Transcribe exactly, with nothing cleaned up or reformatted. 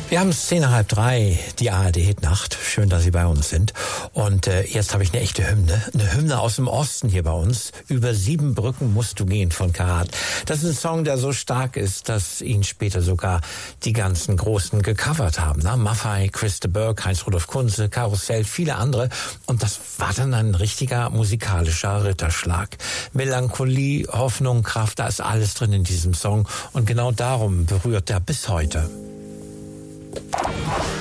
Wir haben zehn nach halb drei, die A R D-Hitnacht. Schön, dass Sie bei uns sind. Und äh, jetzt habe ich eine echte Hymne. Eine Hymne aus dem Osten hier bei uns. Über sieben Brücken musst du gehen von Karat. Das ist ein Song, der so stark ist, dass ihn später sogar die ganzen Großen gecovert haben. Na? Maffay, Chris de Burgh, Heinz-Rudolf Kunze, Karussell, viele andere. Und das war dann ein richtiger musikalischer Ritterschlag. Melancholie, Hoffnung, Kraft, da ist alles drin in diesem Song. Und genau darum berührt er bis heute.